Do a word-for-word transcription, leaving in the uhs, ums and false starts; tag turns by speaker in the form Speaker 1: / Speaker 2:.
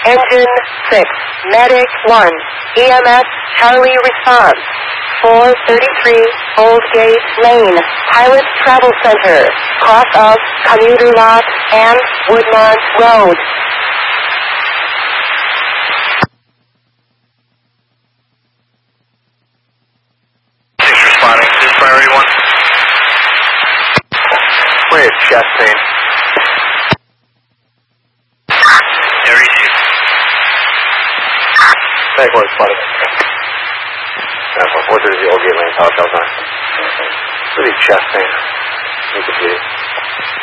Speaker 1: Engine six, Medic one, E M S Charlie response. four thirty-three, Old Gate Lane, Pilot Travel Center, cross of Commuter Lot and Woodmont Road.
Speaker 2: Six responding, this is priority one. Wait, chest pain. Air E C. Medic one responding. four thirty, Old Gate Lane, Power Cell Sign. Really chest pain. Need to see.